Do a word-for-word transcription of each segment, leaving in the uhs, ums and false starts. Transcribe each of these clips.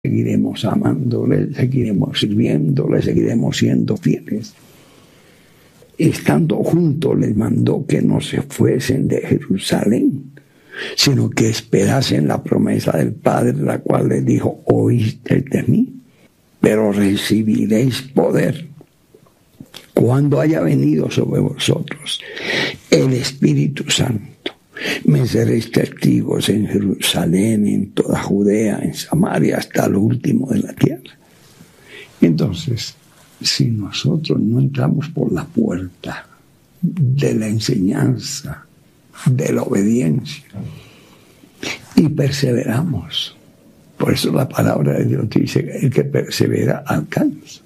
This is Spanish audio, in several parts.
seguiremos amándole, seguiremos sirviéndole, seguiremos siendo fieles. Estando juntos les mandó que no se fuesen de Jerusalén, sino que esperasen la promesa del Padre, la cual les dijo: oíste de mí, pero recibiréis poder cuando haya venido sobre vosotros el Espíritu Santo. Me seréis testigos en Jerusalén, en toda Judea, en Samaria, hasta lo último de la tierra. Entonces, si nosotros no entramos por la puerta de la enseñanza, de la obediencia, y perseveramos, por eso la palabra de Dios dice: el que persevera alcanza,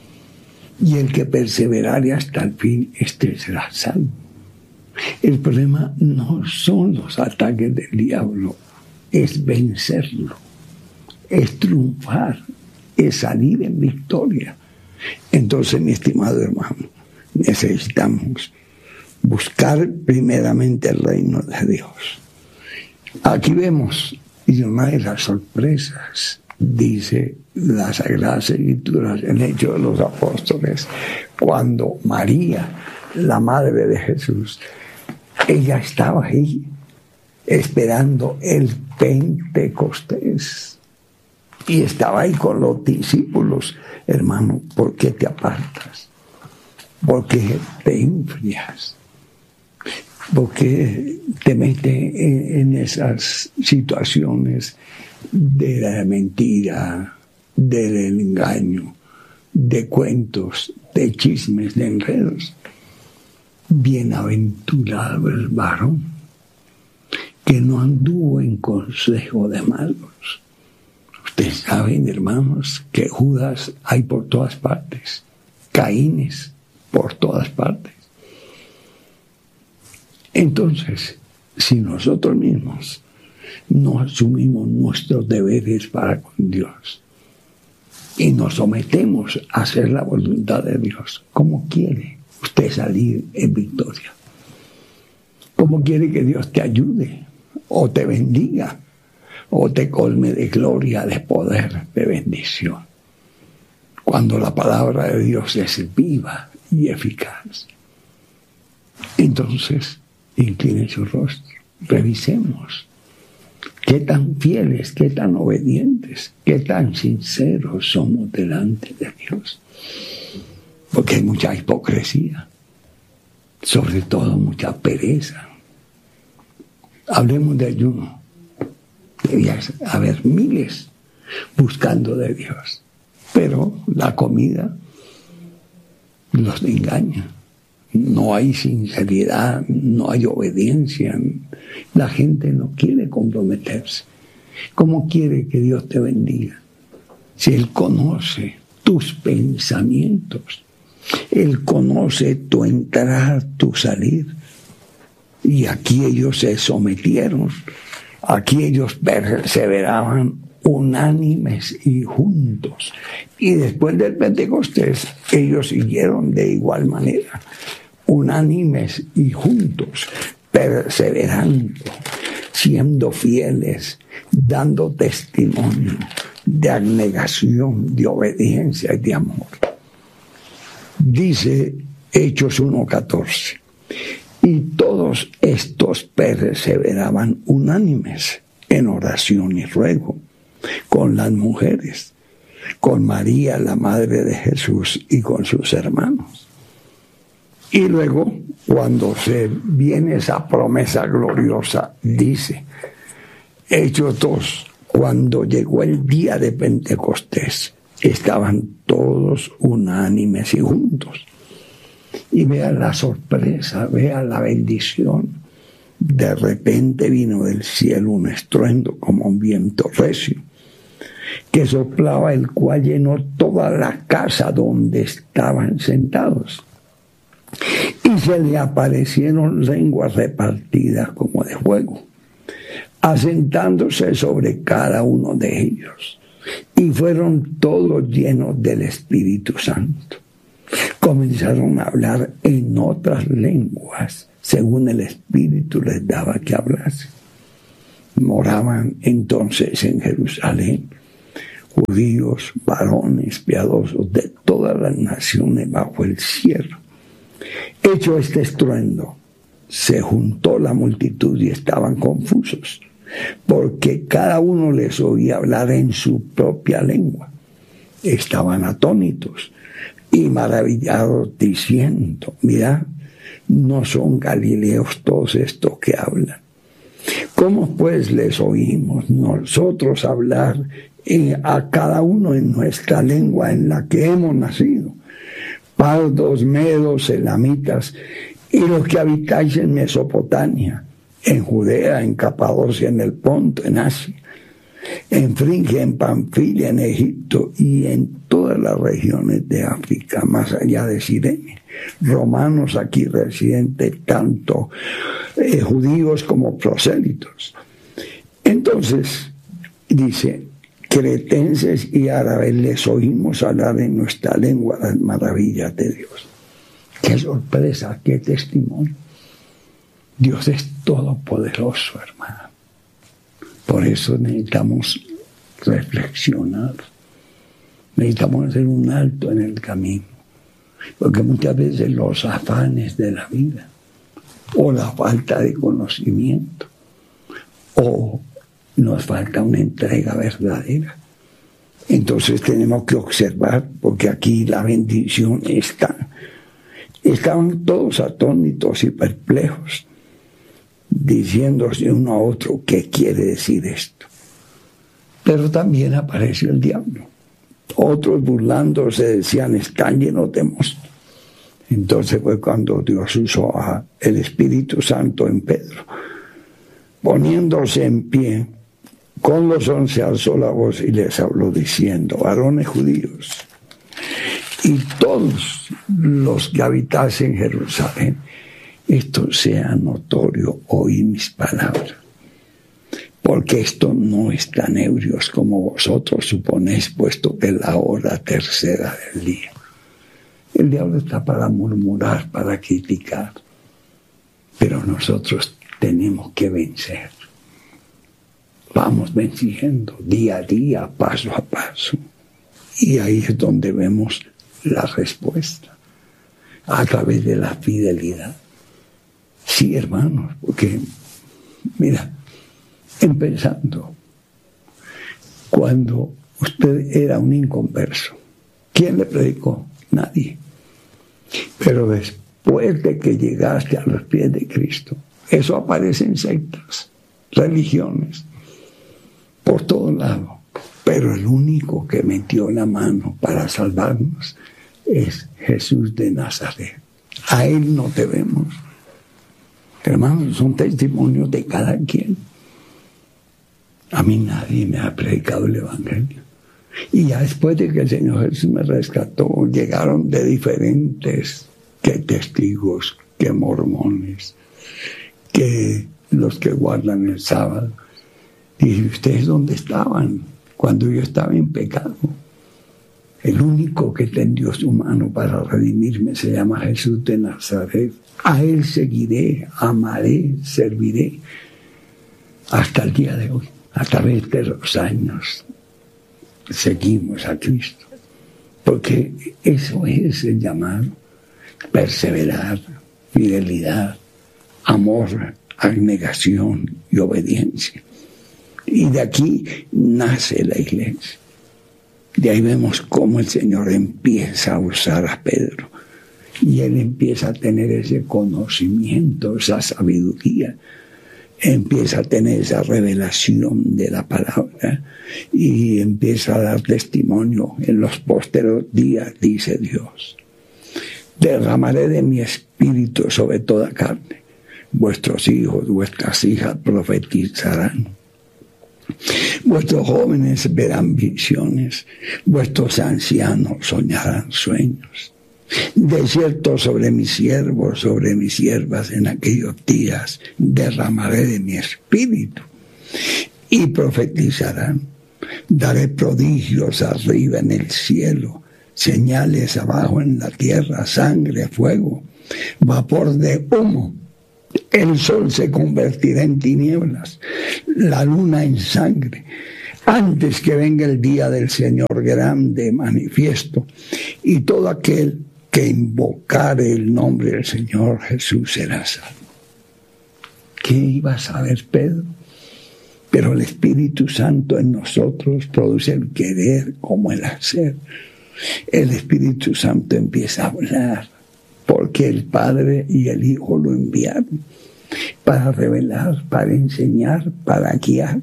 y el que perseverare hasta el fin, este será salvo. El problema no son los ataques del diablo, es vencerlo, es triunfar, es salir en victoria. Entonces, mi estimado hermano, necesitamos buscar primeramente el reino de Dios. Aquí vemos, y una de las sorpresas, dice las Sagradas Escrituras, el Hecho de los Apóstoles, cuando María, la madre de Jesús, ella estaba ahí esperando el Pentecostés y estaba ahí con los discípulos. Hermano, ¿por qué te apartas? ¿Por qué te enfrias? ¿Por qué te metes en, en esas situaciones de la mentira, del engaño, de cuentos, de chismes, de enredos? Bienaventurado el varón que no anduvo en consejo de malos. Ustedes saben, hermanos, que Judas hay por todas partes, Caínes por todas partes. Entonces, si nosotros mismos no asumimos nuestros deberes para con Dios y nos sometemos a hacer la voluntad de Dios, ¿cómo quiere usted salir en victoria? ¿Cómo quiere que Dios te ayude o te bendiga o te colme de gloria, de poder, de bendición, cuando la palabra de Dios es viva y eficaz? Entonces, incline su rostro, revisemos qué tan fieles, qué tan obedientes, qué tan sinceros somos delante de Dios. Porque hay mucha hipocresía, sobre todo mucha pereza. Hablemos de ayuno. Debía haber miles buscando de Dios, pero la comida los engaña. No hay sinceridad, no hay obediencia. La gente no quiere comprometerse. ¿Cómo quiere que Dios te bendiga si Él conoce tus pensamientos? Él conoce tu entrar, tu salir. Y aquí ellos se sometieron. Aquí ellos perseveraban unánimes y juntos. Y después del Pentecostés, ellos siguieron de igual manera, unánimes y juntos, perseverando, siendo fieles, dando testimonio de abnegación, de obediencia y de amor. Dice Hechos uno catorce: y todos estos perseveraban unánimes en oración y ruego con las mujeres, con María, la madre de Jesús, y con sus hermanos. Y luego, cuando se viene esa promesa gloriosa, dice Hechos dos: cuando llegó el día de Pentecostés, estaban todos unánimes y juntos. Y vean la sorpresa, vean la bendición. De repente vino del cielo un estruendo como un viento recio, que soplaba, el cual llenó toda la casa donde estaban sentados. Y se le aparecieron lenguas repartidas como de fuego, asentándose sobre cada uno de ellos. Y fueron todos llenos del Espíritu Santo. Comenzaron a hablar en otras lenguas, según el Espíritu les daba que hablase. Moraban entonces en Jerusalén judíos, varones piadosos de todas las naciones bajo el cielo. Hecho este estruendo, se juntó la multitud y estaban confusos, porque cada uno les oía hablar en su propia lengua. Estaban atónitos y maravillados, diciendo: mira, no son galileos todos estos que hablan. ¿Cómo pues les oímos nosotros hablar en, a cada uno en nuestra lengua en la que hemos nacido? Pardos, medos, elamitas, y los que habitáis en Mesopotamia, en Judea, en Capadocia, en el Ponto, en Asia, en Frigia, en Panfilia, en Egipto y en todas las regiones de África, más allá de Cirene. Romanos aquí residentes, tanto eh, judíos como prosélitos. Entonces, dice, cretenses y árabes les oímos hablar en nuestra lengua las maravillas de Dios. ¡Qué sorpresa, qué testimonio! Dios es todopoderoso, hermano. Por eso necesitamos reflexionar. Necesitamos hacer un alto en el camino. Porque muchas veces los afanes de la vida, o la falta de conocimiento, o nos falta una entrega verdadera. Entonces tenemos que observar, porque aquí la bendición está. Estaban todos atónitos y perplejos, diciéndose uno a otro: ¿qué quiere decir esto? Pero también apareció el diablo. Otros burlándose decían: están llenos de monstruos. Entonces fue cuando Dios usó a el Espíritu Santo en Pedro. Poniéndose en pie, con los once alzó la voz y les habló diciendo: varones judíos, y todos los que habitasen en Jerusalén, esto sea notorio, oí mis palabras. Porque esto no es tan ebrios como vosotros suponéis, puesto que es la hora tercera del día. El diablo está para murmurar, para criticar, pero nosotros tenemos que vencer. Vamos venciendo día a día, paso a paso. Y ahí es donde vemos la respuesta, a través de la fidelidad. Sí, hermanos, porque, mira, empezando, cuando usted era un inconverso, ¿quién le predicó? Nadie. Pero después de que llegaste a los pies de Cristo, eso aparece en sectas, religiones, por todos lados. Pero el único que metió la mano para salvarnos es Jesús de Nazaret. A Él no debemos. Hermanos, son testimonios de cada quien. A mí nadie me ha predicado el Evangelio. Y ya después de que el Señor Jesús me rescató, llegaron de diferentes, que testigos, que mormones, que los que guardan el sábado. Y ¿ustedes dónde estaban cuando yo estaba en pecado? El único que tendió su mano para redimirme se llama Jesús de Nazaret. A Él seguiré, amaré, serviré hasta el día de hoy. A través de los años seguimos a Cristo, porque eso es el llamado: perseverar, fidelidad, amor, abnegación y obediencia. Y de aquí nace la iglesia. De ahí vemos cómo el Señor empieza a usar a Pedro, y él empieza a tener ese conocimiento, esa sabiduría, empieza a tener esa revelación de la palabra y empieza a dar testimonio. En los posteriores días, dice Dios, derramaré de mi espíritu sobre toda carne. Vuestros hijos, vuestras hijas profetizarán. Vuestros jóvenes verán visiones, vuestros ancianos soñarán sueños. De cierto, sobre mis siervos, sobre mis siervas, en aquellos días derramaré de mi espíritu y profetizarán. Daré prodigios arriba en el cielo, señales abajo en la tierra, sangre, fuego, vapor de humo. El sol se convertirá en tinieblas, la luna en sangre, antes que venga el día del Señor grande, manifiesto, y todo aquel que invocare el nombre del Señor Jesús será salvo. ¿Qué iba a saber Pedro? Pero el Espíritu Santo en nosotros produce el querer como el hacer. El Espíritu Santo empieza a hablar, porque el Padre y el Hijo lo enviaron para revelar, para enseñar, para guiar,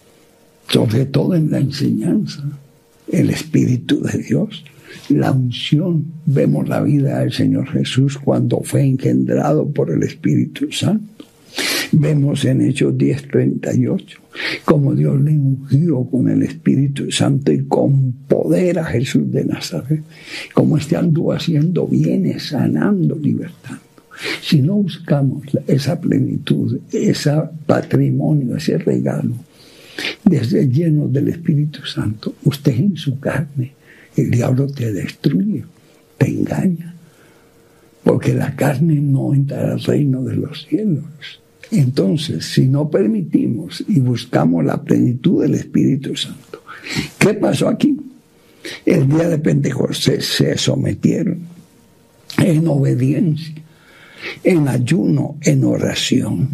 sobre todo en la enseñanza. El Espíritu de Dios, la unción. Vemos la vida del Señor Jesús cuando fue engendrado por el Espíritu Santo. Vemos en Hechos diez treinta y ocho como Dios le ungió con el Espíritu Santo y con poder a Jesús de Nazaret, como este anduvo haciendo bienes, sanando, libertando. Si no buscamos esa plenitud, ese patrimonio, ese regalo, desde lleno del Espíritu Santo, usted en su carne, el diablo te destruye, te engaña, porque la carne no entrará al reino de los cielos. Entonces, si no permitimos y buscamos la plenitud del Espíritu Santo, ¿qué pasó aquí? El día de Pentecostés se sometieron en obediencia, en ayuno, en oración.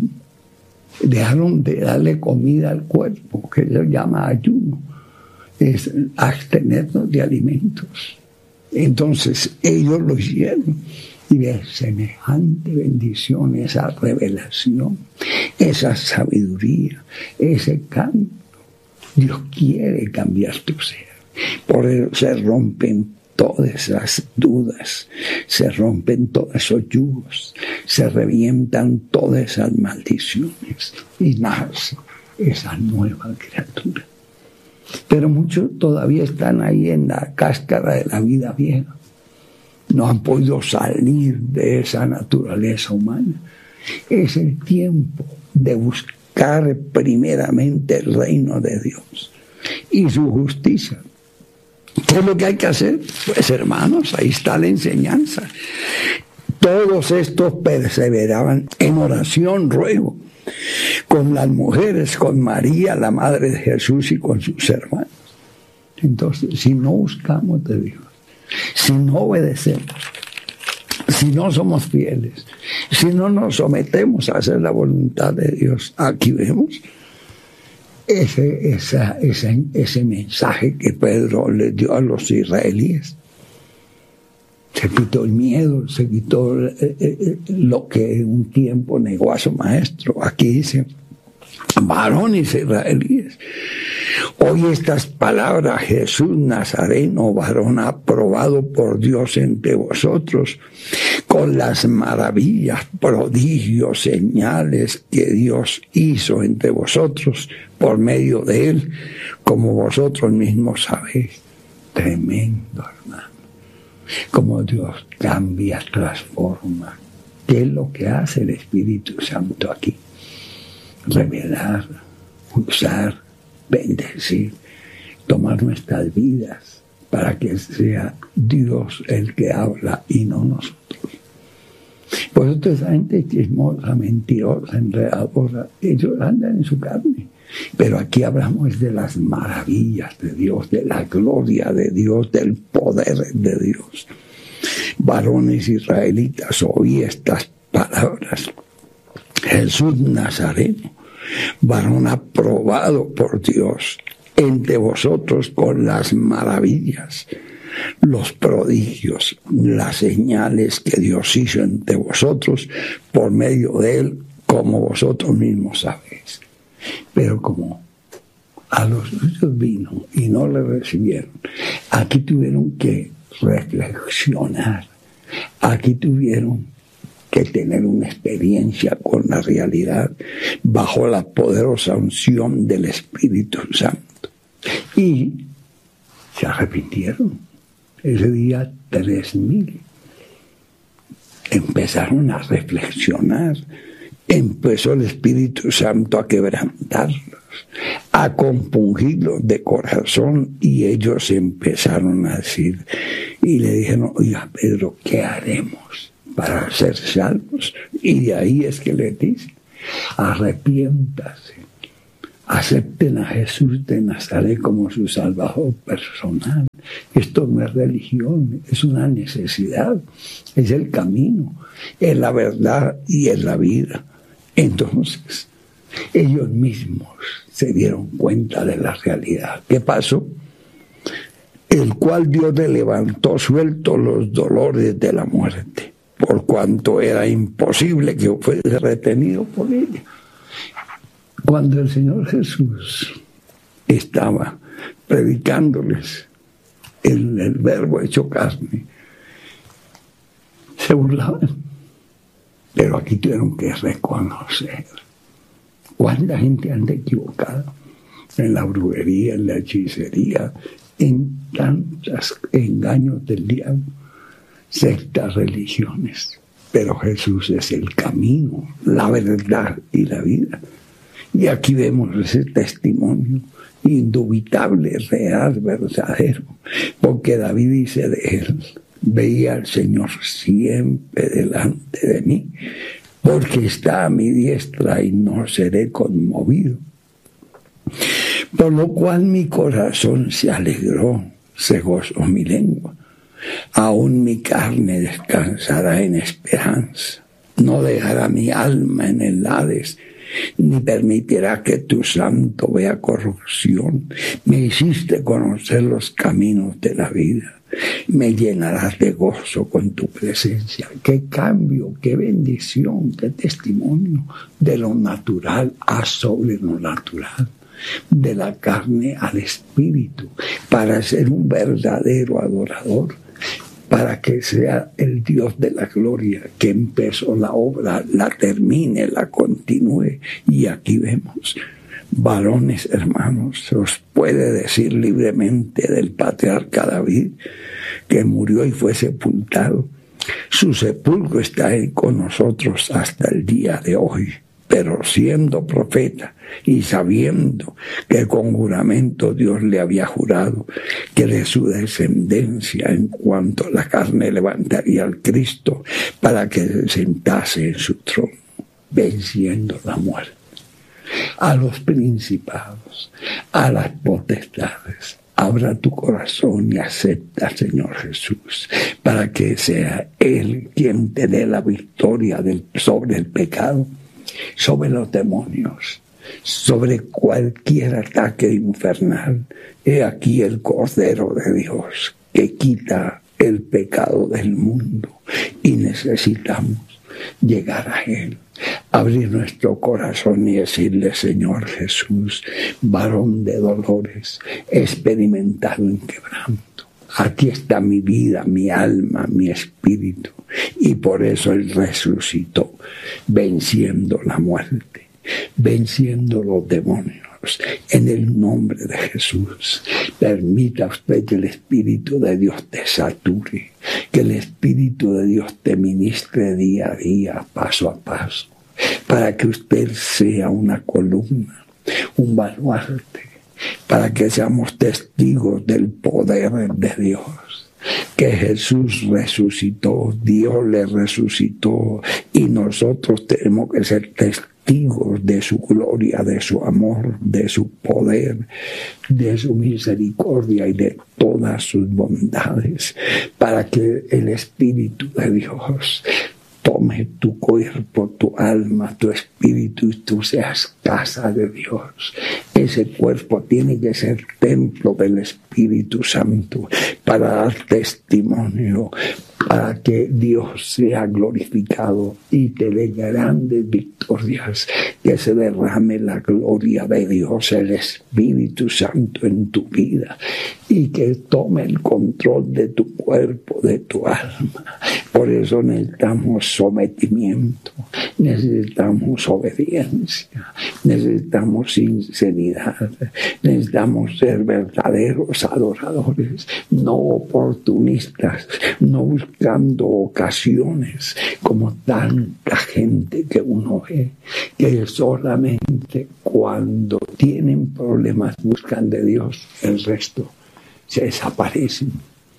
Dejaron de darle comida al cuerpo, que se llama ayuno, es abstenernos de alimentos. Entonces, ellos lo hicieron. Y ve semejante bendición, esa revelación, esa sabiduría, ese cambio. Dios quiere cambiar tu ser. Por eso se rompen todas esas dudas, se rompen todos esos yugos, se revientan todas esas maldiciones y nace esa nueva criatura. Pero muchos todavía están ahí en la cáscara de la vida vieja. No han podido salir de esa naturaleza humana. Es el tiempo de buscar primeramente el reino de Dios y su justicia. ¿Qué es lo que hay que hacer? Pues hermanos, ahí está la enseñanza. Todos estos perseveraban en oración, ruego, con las mujeres, con María, la madre de Jesús, y con sus hermanos. Entonces, si no buscamos de Dios, si no obedecemos, si no somos fieles, si no nos sometemos a hacer la voluntad de Dios, aquí vemos ese, esa, ese, ese mensaje que Pedro les dio a los israelíes. Se quitó el miedo, se quitó eh, eh, lo que un tiempo negó a su maestro. Aquí dice, varones israelíes, oí estas palabras: Jesús Nazareno, varón aprobado por Dios entre vosotros, con las maravillas, prodigios, señales que Dios hizo entre vosotros por medio de él, como vosotros mismos sabéis. Tremendo, hermano. Como Dios cambia, transforma. ¿Qué es lo que hace el Espíritu Santo aquí? Revelar, usar, bendecir, tomar nuestras vidas para que sea Dios el que habla y no nosotros. Por eso esa gente chismosa, mentirosa, enredadora, ellos andan en su carne. Pero aquí hablamos de las maravillas de Dios, de la gloria de Dios, del poder de Dios. Varones israelitas, oí estas palabras: Jesús Nazareno, varón aprobado por Dios entre vosotros, con las maravillas, los prodigios, las señales que Dios hizo entre vosotros por medio de él, como vosotros mismos sabéis. Pero como a los suyos vino y no le recibieron, aquí tuvieron que reflexionar, aquí tuvieron que tener una experiencia con la realidad bajo la poderosa unción del Espíritu Santo. Y se arrepintieron. Ese día tres mil empezaron a reflexionar. Empezó el Espíritu Santo a quebrantarlos, a compungirlos de corazón, y ellos empezaron a decir, y le dijeron: oiga, Pedro, ¿qué haremos para ser salvos? Y de ahí es que le dicen: arrepiéntase, Acepten a Jesús de Nazaret como su Salvador personal. Esto no es religión, es una necesidad, es el camino, es la verdad y es la vida. Entonces, ellos mismos se dieron cuenta de la realidad. ¿Qué pasó? El cual Dios le levantó suelto los dolores de la muerte, por cuanto era imposible que fuese retenido por ella. Cuando el Señor Jesús estaba predicándoles el, el verbo hecho carne, se burlaban. Pero aquí tuvieron que reconocer cuánta gente anda equivocada en la brujería, en la hechicería, en tantos engaños del diablo, sectas, religiones. Pero Jesús es el camino, la verdad y la vida. Y aquí vemos ese testimonio indubitable, real, verdadero, porque David dice de él: veía al Señor siempre delante de mí, porque está a mi diestra y no seré conmovido. Por lo cual mi corazón se alegró, se gozó mi lengua. Aún mi carne descansará en esperanza. No dejará mi alma en el Hades, ni permitirá que tu santo vea corrupción. Me hiciste conocer los caminos de la vida. Me llenarás de gozo con tu presencia. Qué cambio, qué bendición, qué testimonio de lo natural a sobre lo natural, de la carne al espíritu, para ser un verdadero adorador, para que sea el Dios de la gloria que empezó la obra, la termine, la continúe. Y aquí vemos, varones hermanos, se os puede decir libremente del patriarca David, que murió y fue sepultado. Su sepulcro está con nosotros hasta el día de hoy. Pero siendo profeta y sabiendo que con juramento Dios le había jurado que de su descendencia en cuanto a la carne levantaría al Cristo para que se sentase en su trono, venciendo la muerte, a los principados, a las potestades. Abra tu corazón y acepta, Señor Jesús, para que sea Él quien te dé la victoria del, sobre el pecado, sobre los demonios, sobre cualquier ataque infernal. He aquí el Cordero de Dios que quita el pecado del mundo, y necesitamos llegar a Él, abrir nuestro corazón y decirle: Señor Jesús, varón de dolores, experimentado en quebranto, aquí está mi vida, mi alma, mi espíritu. Y por eso Él resucitó, venciendo la muerte, venciendo los demonios. En el nombre de Jesús, permita usted que el Espíritu de Dios te sature, que el Espíritu de Dios te ministre día a día, paso a paso, para que usted sea una columna, un baluarte, para que seamos testigos del poder de Dios. Que Jesús resucitó, Dios le resucitó, y nosotros tenemos que ser testigos de su gloria, de su amor, de su poder, de su misericordia y de todas sus bondades, para que el Espíritu de Dios tome tu cuerpo, tu alma, tu espíritu, y tú seas casa de Dios. Ese cuerpo tiene que ser templo del Espíritu Santo para dar testimonio, para que Dios sea glorificado y te dé grandes victorias, que se derrame la gloria de Dios, el Espíritu Santo en tu vida, y que tome el control de tu cuerpo, de tu alma. Por eso necesitamos sometimiento, necesitamos obediencia, necesitamos sinceridad, necesitamos ser verdaderos adoradores, no oportunistas, no buscando ocasiones como tanta gente que uno ve, que solamente cuando tienen problemas buscan de Dios, el resto se desaparecen.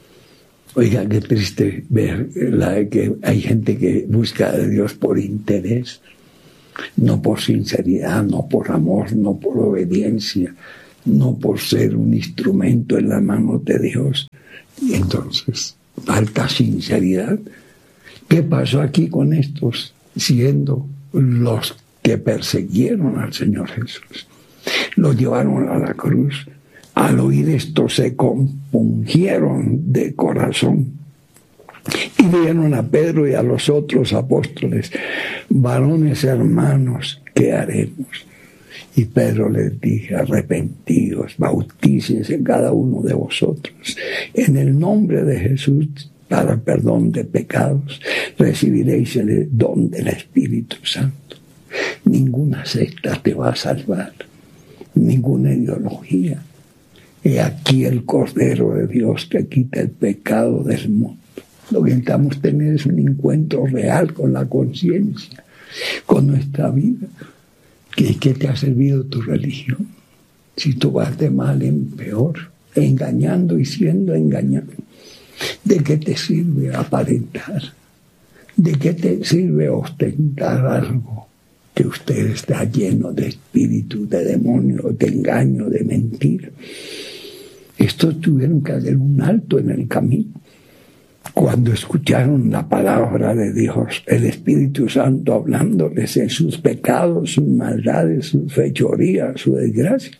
Oiga, qué triste ver la, que hay gente que busca de Dios por interés. no por sinceridad, no por amor, no por obediencia, no por ser un instrumento en las manos de Dios. Y entonces, falta sinceridad. ¿Qué pasó aquí con estos? Siendo los que persiguieron al Señor Jesús, lo llevaron a la cruz. Al oír esto se compungieron de corazón y vieron a Pedro y a los otros apóstoles: varones hermanos, ¿qué haremos? Y Pedro les dijo: arrepentidos, bautícense cada uno de vosotros en el nombre de Jesús para perdón de pecados, recibiréis el don del Espíritu Santo. Ninguna secta te va a salvar, ninguna ideología. He aquí el Cordero de Dios que quita el pecado del mundo. Lo que necesitamos tener es un encuentro real con la conciencia, con nuestra vida. ¿Qué, ¿Qué te ha servido tu religión? Si tú vas de mal en peor, engañando y siendo engañado, ¿de qué te sirve aparentar? ¿De qué te sirve ostentar algo que usted está lleno de espíritu, de demonio, de engaño, de mentira? Estos tuvieron que hacer un alto en el camino. Cuando escucharon la palabra de Dios, el Espíritu Santo hablándoles de sus pecados, sus maldades, sus fechorías, su desgracia.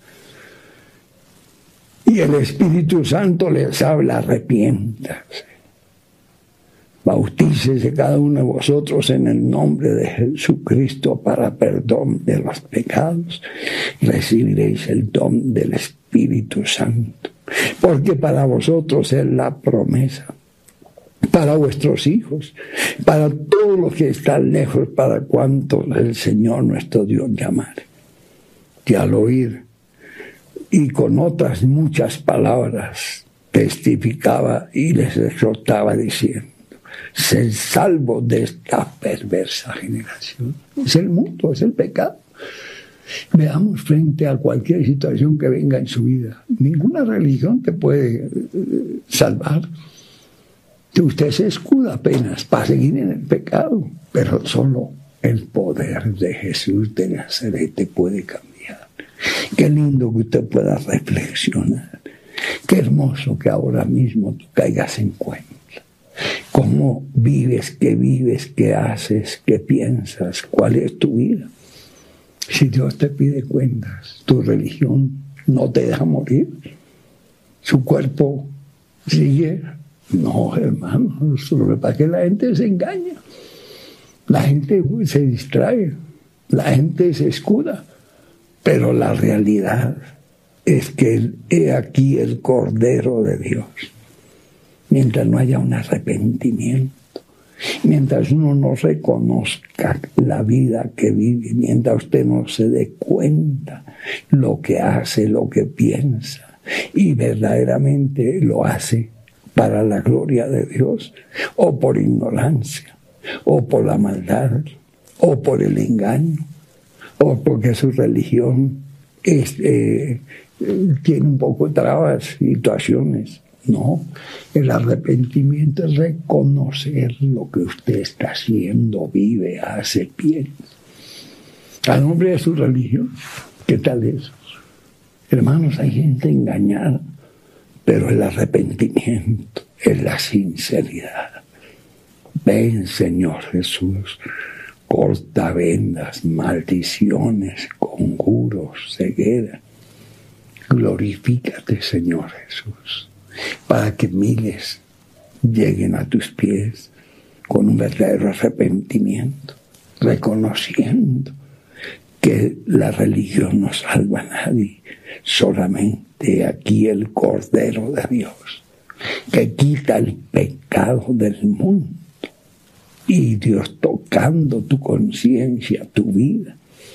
Y el Espíritu Santo les habla: arrepiéntanse, bautícese cada uno de vosotros en el nombre de Jesucristo para perdón de los pecados, recibiréis el don del Espíritu Santo, porque para vosotros es la promesa, para vuestros hijos, para todos los que están lejos, para cuantos el Señor nuestro Dios llamare. Que al oír y con otras muchas palabras testificaba y les exhortaba diciendo: sed salvos de esta perversa generación. Es el mundo, es el pecado. Veamos frente a cualquier situación que venga en su vida. Ninguna religión te puede salvar. Usted se escuda apenas para seguir en el pecado, pero solo el poder de Jesús de Nazaret te puede cambiar. Qué lindo que usted pueda reflexionar. Qué hermoso que ahora mismo tú caigas en cuenta. Cómo vives, qué vives, qué haces, qué piensas, cuál es tu vida. Si Dios te pide cuentas, tu religión no te deja morir. Su cuerpo sigue. No, hermano, para que la gente se engaña. La gente se distrae, la gente se escuda. Pero la realidad es que he aquí el Cordero de Dios. Mientras no haya un arrepentimiento, mientras uno no reconozca la vida que vive, mientras usted no se dé cuenta lo que hace, lo que piensa, y verdaderamente lo hace para la gloria de Dios, o por ignorancia, o por la maldad, o por el engaño, o porque su religión es, eh, tiene un poco de trabas, situaciones. No, el arrepentimiento es reconocer lo que usted está haciendo, vive, hace, piensa. A nombre de su religión, ¿qué tal eso? Hermanos, hay gente engañada, pero el arrepentimiento es la sinceridad. Ven, Señor Jesús, corta vendas, maldiciones, conjuros, ceguera. Glorifícate, Señor Jesús, para que miles lleguen a tus pies con un verdadero arrepentimiento, reconociendo que la religión no salva a nadie, solamente aquí el Cordero de Dios, que quita el pecado del mundo, y Dios tocando tu conciencia, tu vida.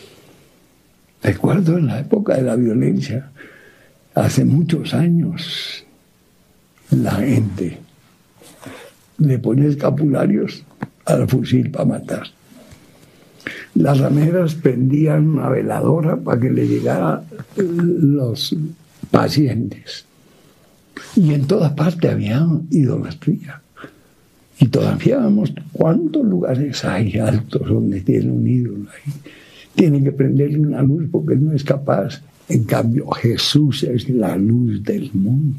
Recuerdo en la época de la violencia, hace muchos años, la gente le ponía escapularios al fusil para matar. Las rameras prendían una veladora para que le llegaran los pacientes. Y en todas partes había idolatría. Y todavía vemos cuántos lugares hay altos donde tienen un ídolo ahí. Tiene que prenderle una luz porque él no es capaz. En cambio, Jesús es la luz del mundo.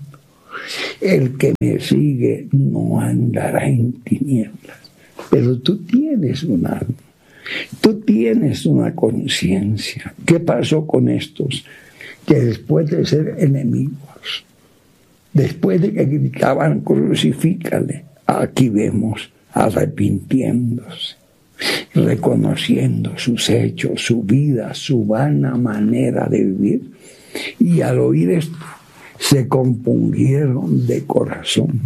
El que me sigue no andará en tinieblas. Pero tú tienes un alma. Tú tienes una conciencia. ¿Qué pasó con estos? Que después de ser enemigos, después de que gritaban crucifícale, aquí vemos arrepintiéndose, reconociendo sus hechos, su vida, su vana manera de vivir. Y al oír esto, se compungieron de corazón.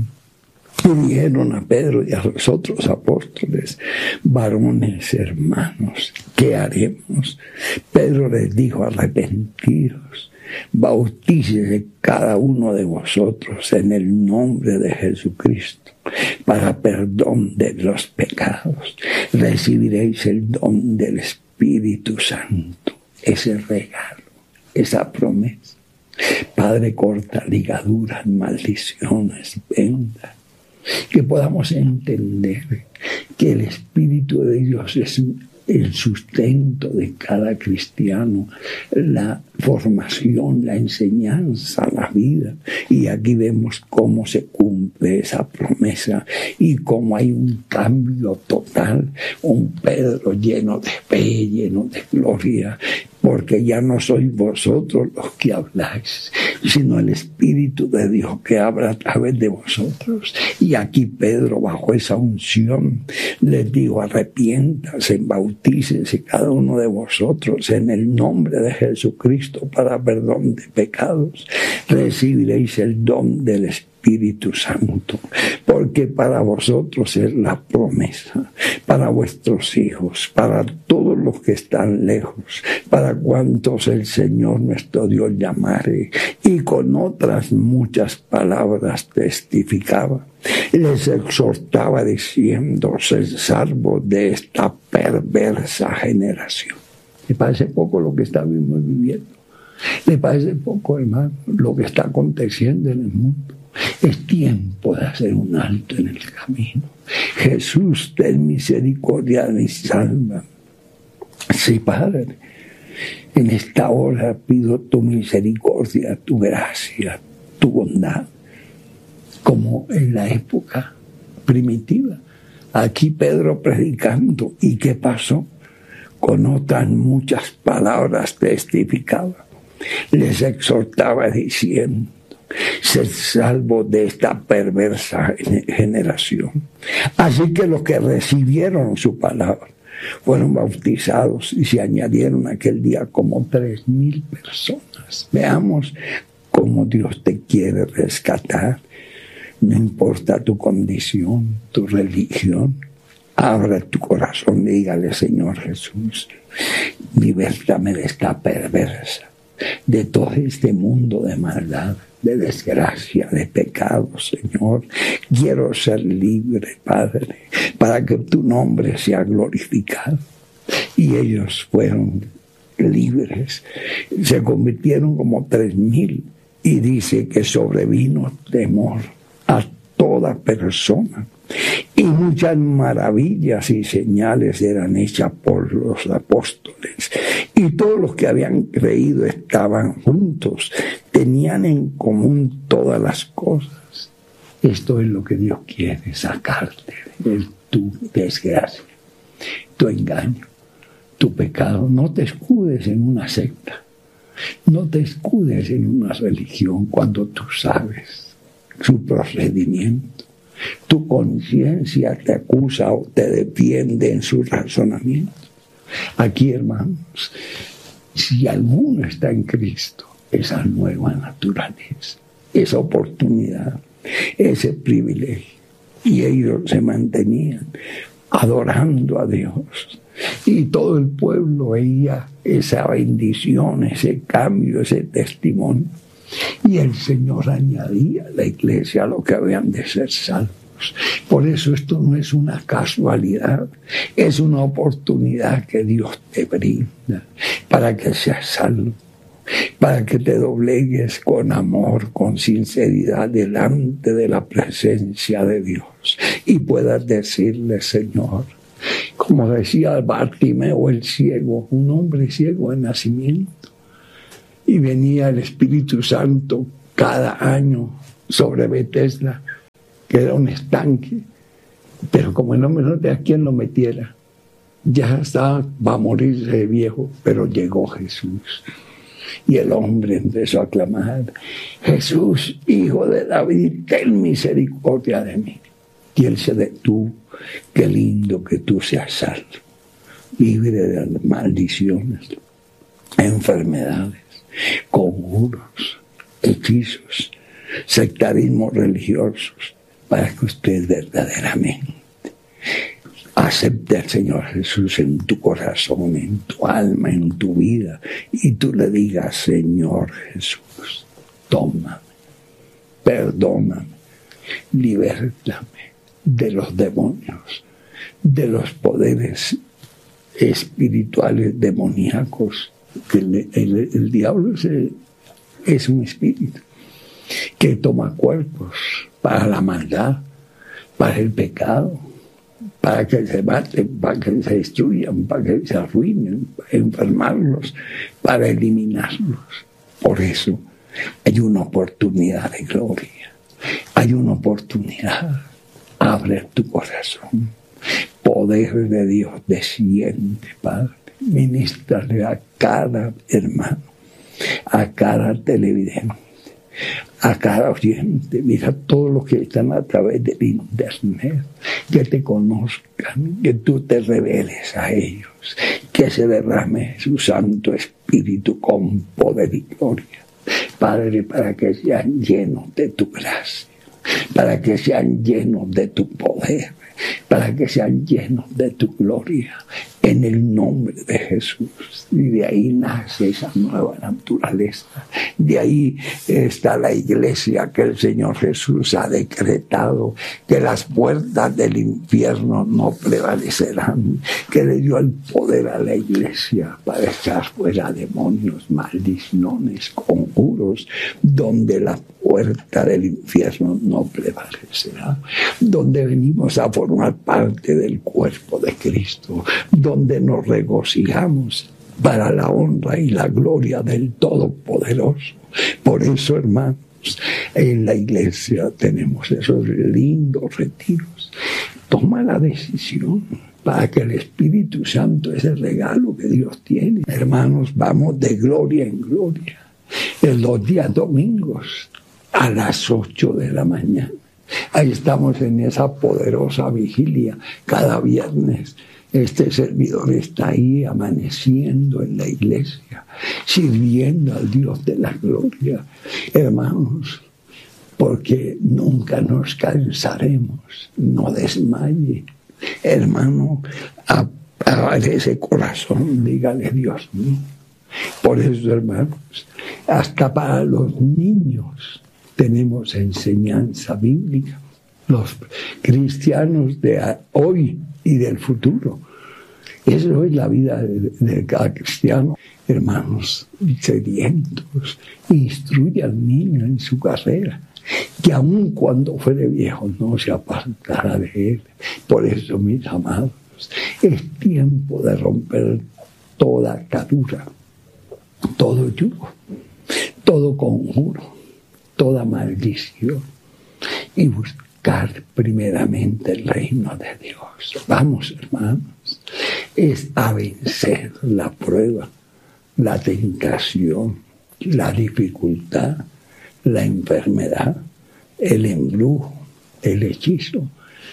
Y dijeron a Pedro y a los otros apóstoles: varones hermanos, ¿qué haremos? Pedro les dijo: arrepentidos, bautícese cada uno de vosotros en el nombre de Jesucristo para perdón de los pecados. Recibiréis el don del Espíritu Santo, ese regalo, esa promesa. Padre, corta ligaduras, maldiciones, vendas. Que podamos entender que el Espíritu de Dios es el sustento de cada cristiano, la formación, la enseñanza, la vida. Y aquí vemos cómo se cumple esa promesa y cómo hay un cambio total, un Pedro lleno de fe, lleno de gloria, porque ya no sois vosotros los que habláis, sino el Espíritu de Dios que habla a través de vosotros. Y aquí Pedro, bajo esa unción, les dijo: arrepiéntase, bautícense cada uno de vosotros en el nombre de Jesucristo para perdón de pecados. Recibiréis el don del Espíritu Santo, porque para vosotros es la promesa, para vuestros hijos, para todos los que están lejos, para cuantos el Señor nuestro Dios llamare. Y con otras muchas palabras testificaba, les exhortaba diciendo: sed salvos de esta perversa generación. ¿Le parece poco lo que estamos viviendo? ¿Le parece poco, hermano, lo que está aconteciendo en el mundo? Es tiempo de hacer un alto en el camino. Jesús, ten misericordia y salva. Sí, Padre, en esta hora pido tu misericordia, tu gracia, tu bondad, como en la época primitiva. Aquí Pedro predicando. ¿Y qué pasó? Con otras muchas palabras testificaba. Les exhortaba diciendo: ser salvo de esta perversa generación. Así que los que recibieron su palabra fueron bautizados y se añadieron aquel día como tres mil personas. Veamos cómo Dios te quiere rescatar. No importa tu condición, tu religión. Abra tu corazón y dígale: Señor Jesús, libértame de esta perversa, de todo este mundo de maldad, de desgracia, de pecado, Señor. Quiero ser libre, Padre, para que tu nombre sea glorificado. Y ellos fueron libres, se convirtieron como tres mil, y dice que sobrevino temor a toda persona. Y muchas maravillas y señales eran hechas por los apóstoles. Y todos los que habían creído estaban juntos, tenían en común todas las cosas. Esto es lo que Dios quiere, sacarte de tu desgracia, tu engaño, tu pecado. No te escudes en una secta, no te escudes en una religión cuando tú sabes su procedimiento. Tu conciencia te acusa o te defiende en su razonamiento. Aquí, hermanos, si alguno está en Cristo, esa nueva naturaleza, esa oportunidad, ese privilegio, y ellos se mantenían adorando a Dios, y todo el pueblo veía esa bendición, ese cambio, ese testimonio. Y el Señor añadía a la iglesia a lo que habían de ser salvos. Por eso esto no es una casualidad, es una oportunidad que Dios te brinda para que seas salvo, para que te doblegues con amor, con sinceridad delante de la presencia de Dios y puedas decirle: Señor, como decía Bartimeo el ciego, un hombre ciego de nacimiento. Y venía el Espíritu Santo cada año sobre Betesda, que era un estanque. Pero como el hombre no tenía quien lo metiera, ya estaba, va a morirse de viejo, pero llegó Jesús. Y el hombre empezó a clamar: Jesús, hijo de David, ten misericordia de mí. Y él se detuvo. Qué lindo que tú seas salvo, libre de las maldiciones, enfermedades, conjuros, hechizos, sectarismos religiosos, para que usted verdaderamente acepte al Señor Jesús en tu corazón, en tu alma, en tu vida, y tú le digas: Señor Jesús, tómame, perdóname, libértame de los demonios, de los poderes espirituales demoníacos, que el, el, el diablo es, el, es un espíritu que toma cuerpos para la maldad, para el pecado, para que se maten, para que se destruyan, para que se arruinen, para enfermarlos, para eliminarlos. Por eso hay una oportunidad de gloria, hay una oportunidad. Abre tu corazón. Poder de Dios desciende, Padre. Ministrale a cada hermano, a cada televidente, a cada oyente. Mira todos los que están a través del internet, que te conozcan, que tú te reveles a ellos, que se derrame su Santo Espíritu con poder y gloria, Padre, para que sean llenos de tu gracia, para que sean llenos de tu poder, para que sean llenos de tu gloria, en el nombre de Jesús. Y de ahí nace esa nueva naturaleza. De ahí está la iglesia que el Señor Jesús ha decretado, que las puertas del infierno no prevalecerán, que le dio el poder a la iglesia para echar fuera demonios, maldiciones, conjuros, donde la puerta del infierno no prevalecerá, donde venimos a formar parte del cuerpo de Cristo, donde nos regocijamos para la honra y la gloria del Todopoderoso. Por eso, hermanos, en la iglesia tenemos esos lindos retiros. Toma la decisión para que el Espíritu Santo, ese regalo que Dios tiene, hermanos, vamos de gloria en gloria. En los días domingos, a las ocho de la mañana. Ahí estamos en esa poderosa vigilia. Cada viernes este servidor está ahí amaneciendo en la iglesia, sirviendo al Dios de la gloria. Hermanos, porque nunca nos cansaremos, no desmaye. Hermano, abre ese corazón, dígale: Dios mío. Por eso, hermanos, hasta para los niños tenemos enseñanza bíblica. Los cristianos de hoy y del futuro. Eso es la vida de, de cada cristiano. Hermanos sedientos, instruye al niño en su carrera, que aun cuando fuere viejo no se apartará de él. Por eso, mis amados, es tiempo de romper toda atadura, todo yugo, todo conjuro, toda maldición, y buscar primeramente el reino de Dios. Vamos, hermanos, es a vencer la prueba, la tentación, la dificultad, la enfermedad, el embrujo, el hechizo.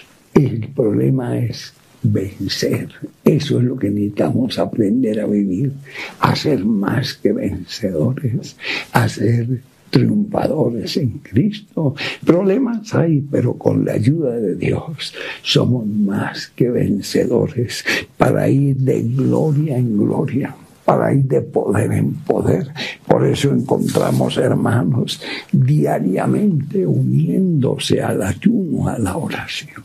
El problema es vencer. Eso es lo que necesitamos aprender a vivir, a ser más que vencedores, a ser triunfadores en Cristo. Problemas hay, pero con la ayuda de Dios somos más que vencedores, para ir de gloria en gloria, para ir de poder en poder. Por eso encontramos hermanos diariamente uniéndose al ayuno, a la oración.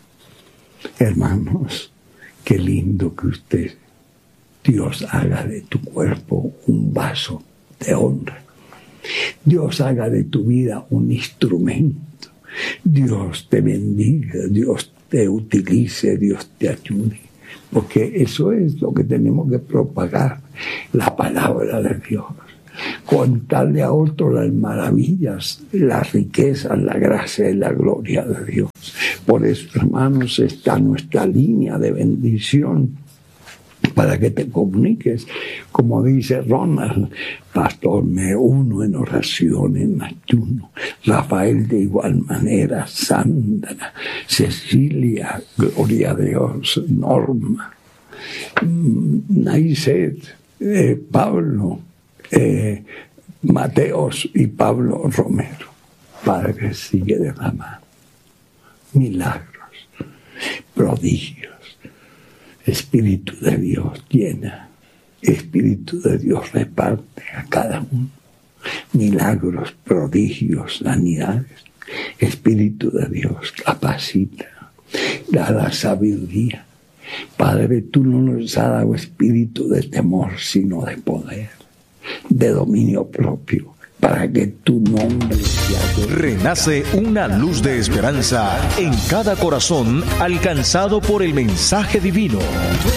Hermanos, qué lindo que usted, Dios, haga de tu cuerpo un vaso de honra. Dios haga de tu vida un instrumento. Dios te bendiga, Dios te utilice, Dios te ayude. porque eso es lo que tenemos que propagar, la palabra de Dios. Contarle a otros las maravillas, las riquezas, la gracia y la gloria de Dios. Por eso, hermanos, está nuestra línea de bendición para que te comuniques. Como dice Ronald, pastor, me uno en oración, en ayuno. Rafael de igual manera, Sandra, Cecilia, gloria a Dios, Norma, Naiset, eh, Pablo, Eh, Mateos y Pablo Romero. Padre, sigue derramando milagros, prodigios. Espíritu de Dios llena, Espíritu de Dios reparte a cada uno. Milagros, prodigios, sanidades. Espíritu de Dios capacita, da la sabiduría. Padre, tú no nos has dado espíritu de temor, sino de poder, de dominio propio, para que tu nombre sea... Renace una luz de esperanza en cada corazón alcanzado por el mensaje divino.